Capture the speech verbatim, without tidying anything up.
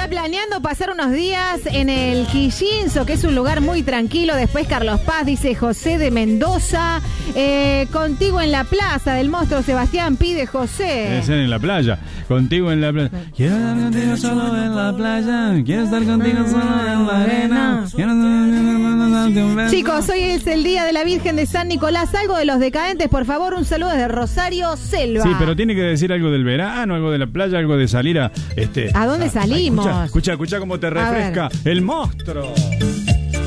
planeando pasar unos días en el Quillinzo, que es un lugar muy tranquilo. Después Carlos Paz dice José de Mendoza. Eh, contigo en la plaza del monstruo Sebastián pide José. Debe ser en la playa. Contigo en la playa. Quiero estar contigo solo en la playa. Quiero estar contigo solo en la arena. Chicos, hoy es el día de la Virgen de San Nicolás. Algo de los decadentes, por favor. Un saludo desde Rosario Selva. Sí, pero tiene que decir algo del verano, algo de la playa, algo de salir a... este. ¿A dónde a, salimos? A, escucha, escucha, escucha cómo te refresca el monstruo.